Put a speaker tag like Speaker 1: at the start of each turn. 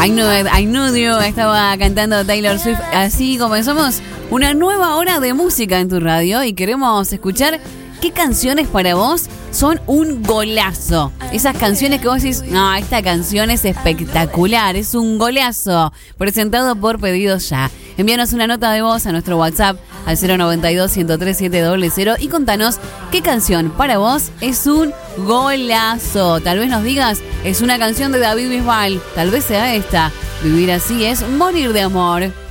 Speaker 1: I Know You, estaba cantando Taylor Swift. Así comenzamos una nueva hora de música en tu radio y queremos escuchar qué canciones para vos son un golazo. Esas canciones que vos decís, no, esta canción es espectacular, es un golazo. Presentado por Pedidos Ya. Envíanos una nota de voz a nuestro WhatsApp al 092-103-700 y contanos qué canción para vos es un golazo. Tal vez nos digas, es una canción de David Bisbal. Tal vez sea esta. Vivir así es morir de amor.